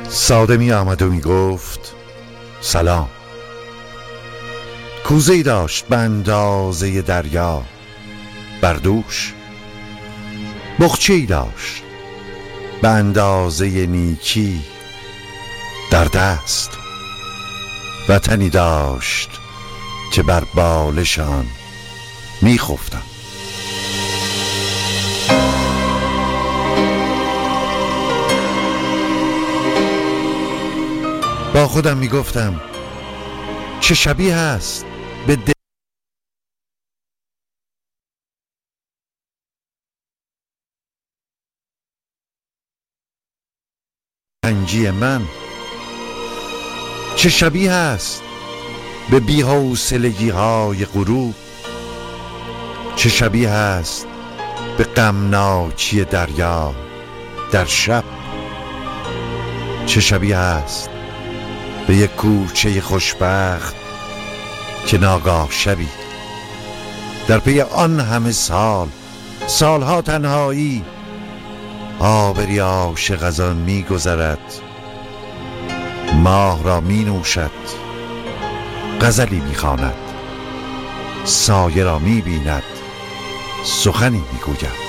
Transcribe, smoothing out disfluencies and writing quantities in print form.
ساده می آمد و می گفت سلام. کوزه‌ای داشت به اندازه دریا بر دوش، بخچه‌ای داشت به اندازه نیکی در دست، وطنی داشت که بر بالشان می خفتم. با خودم می گفتم چه شبیه است به دلتنگی من، چه شبیه است به بی‌حوصلگی های غروب، چه شبیه است به غمناکی دریا در شب، چه شبیه است به یک کوچه خوشبخت که ناگاه شبی در پی آن همه سالها تنهایی آبری عاشق از آن می گذرد، ماه را می نوشد، غزلی می خواند، سایه را می بیند، سخنی می گوید.